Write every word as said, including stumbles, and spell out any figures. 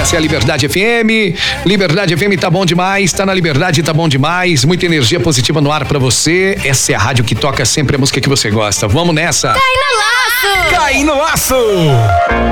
Essa é a Liberdade F M. Liberdade F M tá bom demais, tá na Liberdade, tá bom demais. Muita energia positiva no ar pra você. Essa é a rádio que toca sempre a música que você gosta. Vamos nessa. Cai no laço! Cai no laço!